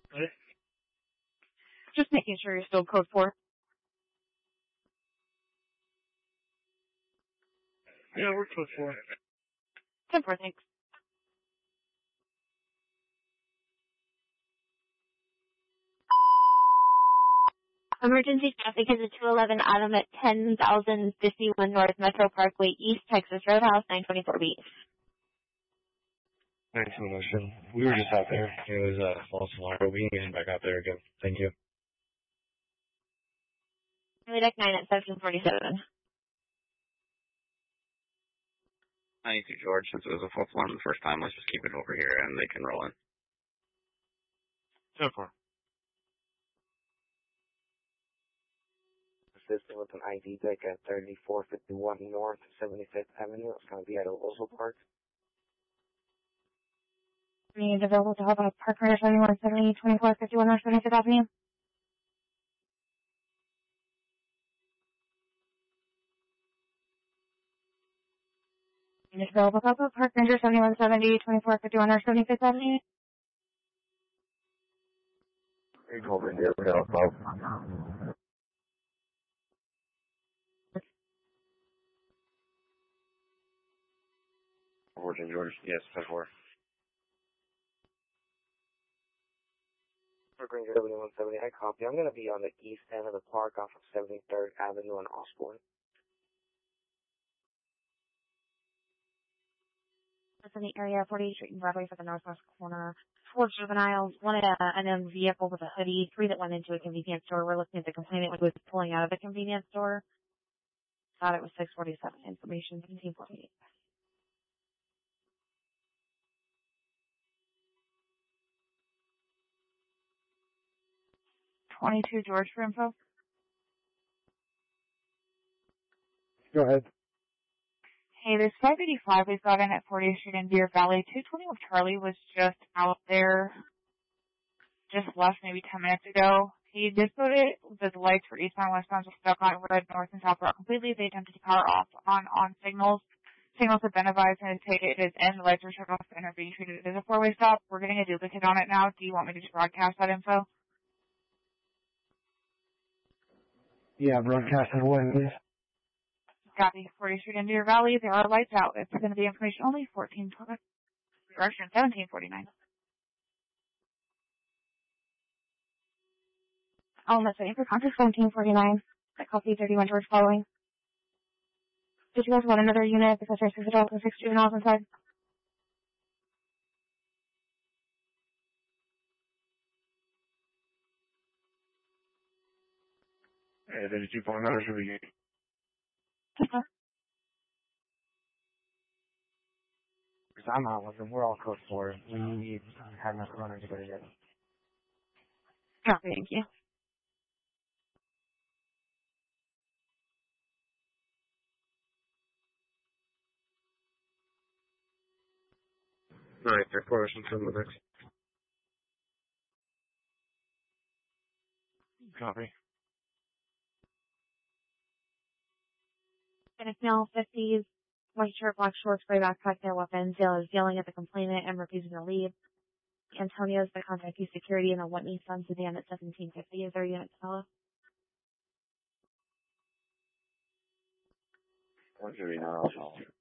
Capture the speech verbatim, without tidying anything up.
What? Just making sure you're still code four. Yeah, we're code four. ten four, thanks. Emergency traffic is a two eleven Adam at ten thousand fifty-one North Metro Parkway East, Texas Roadhouse, nine twenty-four B. Thanks so much. We were just out there. It was a uh, false alarm. We can get back out there again. Thank you. Deck nine at seven forty-seven. ninety-two George, since it was a false alarm the first time, let's just keep it over here and they can roll in. ten four. Assistant with an I D deck at thirty-four fifty-one North seventy-fifth Avenue. It's going to be at Oso Park. Is available to help out Park Ranger seventy-one seventy, twenty-four fifty-one North seventy-fifth Avenue. Is available to help out Park Ranger seventy-one seventy, twenty-four fifty-one North seventy-fifth Avenue. Hey, Colvin, here we go. Virgin George, yes, ten four. Park Ranger seventy-one seventy, I copy. I'm going to be on the east end of the park off of seventy-third Avenue in Osborne. That's in the area, forty-eighth Street and Broadway for the northwest corner. Four juveniles, one at a, an owned vehicle with a hoodie, three that went into a convenience store. We're looking at the complainant when he was pulling out of the convenience store. Thought it was six forty-seven. Information seventeen forty-eight. twenty-two George for info. Go ahead. Hey, there's five eighty-five we've got in at fortieth Street in Deer Valley. two twenty with Charlie was just out there, just left maybe ten minutes ago. He discoed it. The lights for eastbound, westbound just stuck on red, north, and south route completely. They attempted to power off on, on signals. Signals have been advised and it is in. The lights are shut off and are being treated as a four-way stop. We're getting a duplicate on it now. Do you want me to just broadcast that info? Yeah, broadcasting away, please. Copy. fortieth Street in Deer Valley. There are lights out. It's going to be information only. fourteen twelve. Direction seventeen forty-nine. Oh, that's waiting for contact seventeen forty-nine. That copy thirty-one George following. Did you guys want another unit because there's six adults and six juveniles inside? Hey, thirty-two point nine should be good. Okay. Because I'm not looking. We're all code for it. We need to have enough runners to go together. Copy, thank you. Alright, they're question from the next. Copy. And it's now fifties, white shirt, black shorts, gray backpack, no weapons. Yell is yelling at the complainant and refusing to leave. Antonio's the contact you security and a Whitney Sun sedan at seventeen fifty. Is there a unit to follow? One should be not all.